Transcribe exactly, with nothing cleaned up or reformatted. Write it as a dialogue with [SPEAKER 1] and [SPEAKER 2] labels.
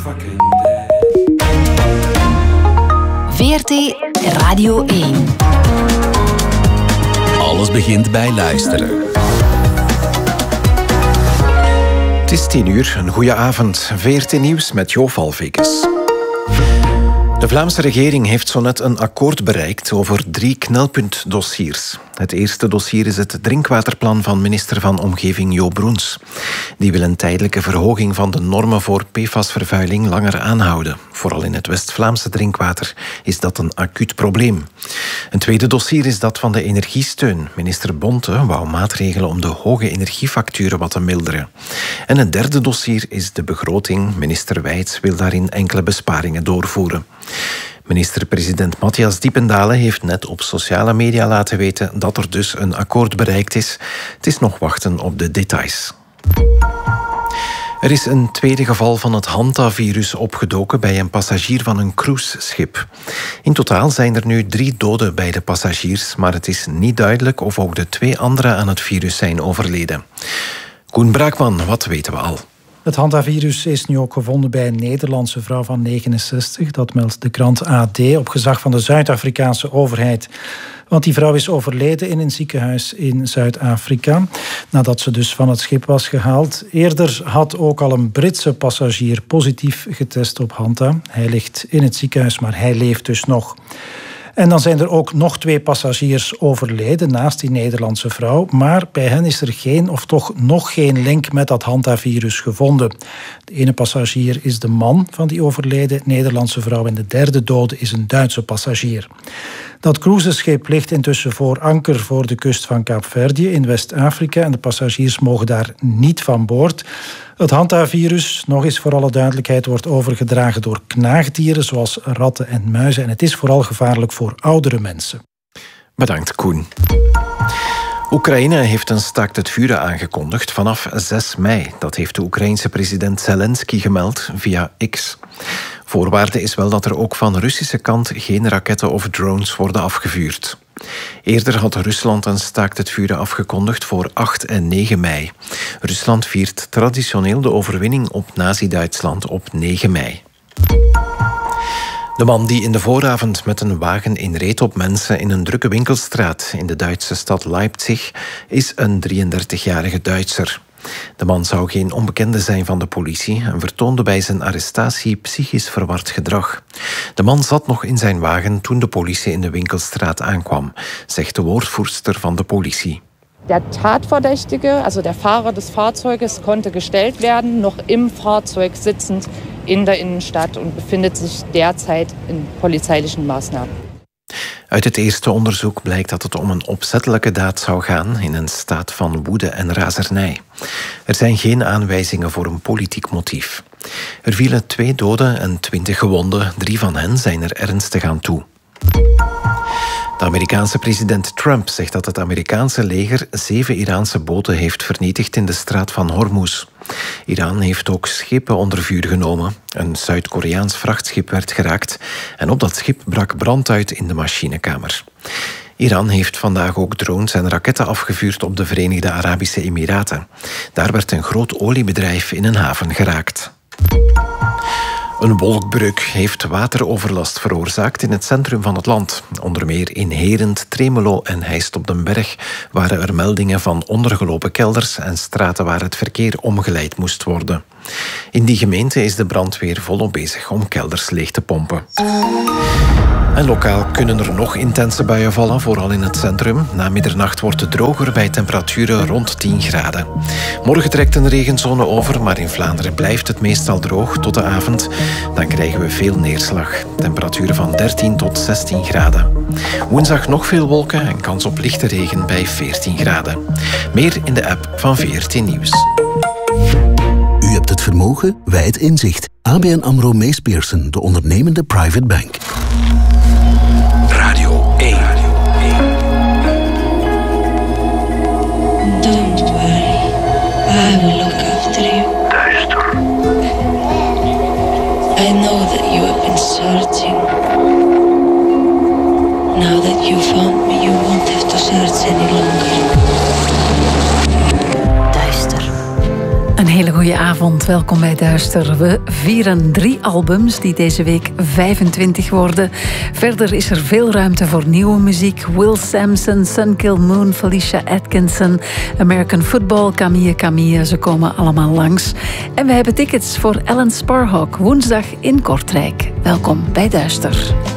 [SPEAKER 1] fucking day.
[SPEAKER 2] V R T Radio één.
[SPEAKER 3] Alles begint bij luisteren.
[SPEAKER 4] Het is tien uur, een goede avond. V R T Nieuws met Jo Valvikes. De Vlaamse regering heeft zo net een akkoord bereikt over drie knelpuntdossiers. Het eerste dossier is het drinkwaterplan van minister van Omgeving Jo Broens. Die wil een tijdelijke verhoging van de normen voor P F A S-vervuiling langer aanhouden. Vooral in het West-Vlaamse drinkwater is dat een acuut probleem. Een tweede dossier is dat van de energiesteun. Minister Bonte wou maatregelen om de hoge energiefacturen wat te milderen. En het derde dossier is de begroting. Minister Wijts wil daarin enkele besparingen doorvoeren. Minister-president Matthias Diependalen heeft net op sociale media laten weten dat er dus een akkoord bereikt is. Het is nog wachten op de details. Er is een tweede geval van het hantavirus opgedoken bij een passagier van een cruiseschip. In totaal zijn er nu drie doden bij de passagiers, maar het is niet duidelijk of ook de twee anderen aan het virus zijn overleden. Koen Braakman, wat weten we al?
[SPEAKER 5] Het hantavirus is nu ook gevonden bij een Nederlandse vrouw van negenenzestig. Dat meldt de krant A D op gezag van de Zuid-Afrikaanse overheid. Want die vrouw is overleden in een ziekenhuis in Zuid-Afrika, nadat ze dus van het schip was gehaald. Eerder had ook al een Britse passagier positief getest op hanta. Hij ligt in het ziekenhuis, maar hij leeft dus nog. En dan zijn er ook nog twee passagiers overleden naast die Nederlandse vrouw. Maar bij hen is er geen, of toch nog geen link met dat hantavirus gevonden. De ene passagier is de man van die overleden Nederlandse vrouw en de derde dode is een Duitse passagier. Dat cruiseschip ligt intussen voor anker voor de kust van Kaapverdië in West-Afrika en de passagiers mogen daar niet van boord. Het hantavirus, nog eens voor alle duidelijkheid, wordt overgedragen door knaagdieren zoals ratten en muizen en het is vooral gevaarlijk voor oudere mensen.
[SPEAKER 4] Bedankt, Koen. Oekraïne heeft een staakt het vuren aangekondigd vanaf zes mei. Dat heeft de Oekraïense president Zelensky gemeld via X. Voorwaarde is wel dat er ook van Russische kant geen raketten of drones worden afgevuurd. Eerder had Rusland een staakt het vuren afgekondigd voor acht en negen mei. Rusland viert traditioneel de overwinning op Nazi-Duitsland op negen mei. De man die in de vooravond met een wagen inreed op mensen in een drukke winkelstraat in de Duitse stad Leipzig is een drieëndertigjarige Duitser. De man zou geen onbekende zijn van de politie en vertoonde bij zijn arrestatie psychisch verward gedrag. De man zat nog in zijn wagen toen de politie in de winkelstraat aankwam, zegt de woordvoerster van de politie.
[SPEAKER 6] Der Tatverdächtige, also der Fahrer des Fahrzeuges, konnte gestellt werden, nog im Fahrzeug sitzend in der Innenstadt und befindet sich derzeit in polizeilichen Maßnahmen.
[SPEAKER 4] Uit het eerste onderzoek blijkt dat het om een opzettelijke daad zou gaan in een staat van woede en razernij. Er zijn geen aanwijzingen voor een politiek motief. Er vielen twee doden en twintig gewonden, drie van hen zijn er ernstig aan toe. De Amerikaanse president Trump zegt dat het Amerikaanse leger zeven Iraanse boten heeft vernietigd in de straat van Hormuz. Iran heeft ook schepen onder vuur genomen. Een Zuid-Koreaans vrachtschip werd geraakt en op dat schip brak brand uit in de machinekamer. Iran heeft vandaag ook drones en raketten afgevuurd op de Verenigde Arabische Emiraten. Daar werd een groot oliebedrijf in een haven geraakt. Een wolkbreuk heeft wateroverlast veroorzaakt in het centrum van het land. Onder meer in Herent, Tremelo en Heist op den Berg waren er meldingen van ondergelopen kelders en straten waar het verkeer omgeleid moest worden. In die gemeente is de brandweer volop bezig om kelders leeg te pompen. En lokaal kunnen er nog intense buien vallen, vooral in het centrum. Na middernacht wordt het droger bij temperaturen rond tien graden. Morgen trekt een regenzone over, maar in Vlaanderen blijft het meestal droog tot de avond. Dan krijgen we veel neerslag. Temperaturen van dertien tot zestien graden. Woensdag nog veel wolken en kans op lichte regen bij veertien graden. Meer in de app van V R T Nieuws.
[SPEAKER 7] U hebt het vermogen, wij het inzicht. A B N AMRO Mees Pierson, de ondernemende private bank.
[SPEAKER 1] Radio één.
[SPEAKER 8] Don't worry, I will look after you.
[SPEAKER 1] Duister.
[SPEAKER 8] I know that you have been searching. Now that you found me, you won't have to search any longer.
[SPEAKER 2] Duister.
[SPEAKER 5] Een
[SPEAKER 1] hele goede avond, welkom bij Duister. We vieren drie albums die deze week vijfentwintig worden. Verder is er veel ruimte voor nieuwe muziek. Will Sampson, Sun Kil Moon, Felicia Atkinson, American Football, Camille Camille, ze komen allemaal langs. En we hebben tickets voor Alan Sparhawk woensdag in Kortrijk. Welkom bij Duister.